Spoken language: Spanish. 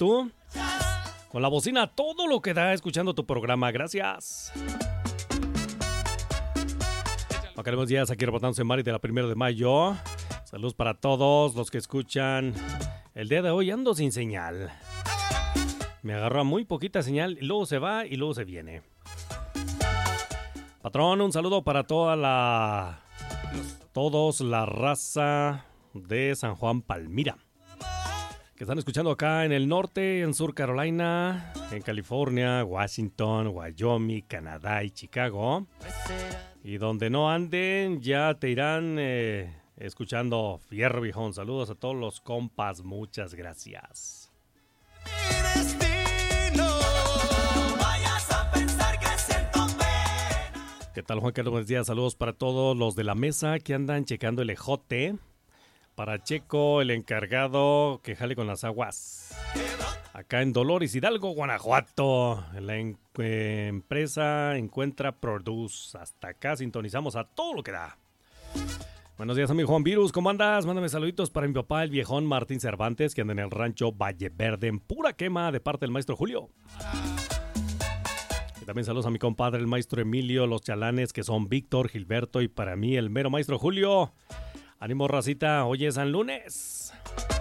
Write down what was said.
tú. Con la bocina todo lo que da escuchando tu programa. Gracias. Buenos días, aquí reportándose Mari de la 1 de mayo. Saludos para todos los que escuchan. El día de hoy ando sin señal. Me agarró muy poquita señal y luego se va y luego se viene. Patrón, un saludo para todos la raza de San Juan Palmira, que están escuchando acá en el norte, en Sur Carolina, en California, Washington, Wyoming, Canadá y Chicago. Y donde no anden, ya te irán escuchando fierro viejón. Saludos a todos los compas, muchas gracias. ¿Qué tal, Juan Carlos? Buenos días, saludos para todos los de la mesa que andan checando el ejote. Para Checo, el encargado que jale con las aguas. Acá en Dolores Hidalgo, Guanajuato, la empresa Encuentra Produce. Hasta acá sintonizamos a todo lo que da. Buenos días, amigo Juan Virus, ¿cómo andas? Mándame saluditos para mi papá, el viejón Martín Cervantes, que anda en el rancho Valle Verde, en pura quema, de parte del maestro Julio. Y también saludos a mi compadre, el maestro Emilio, los chalanes, que son Víctor, Gilberto y para mí, el mero maestro Julio. Ánimo, racita, hoy es San Lunes.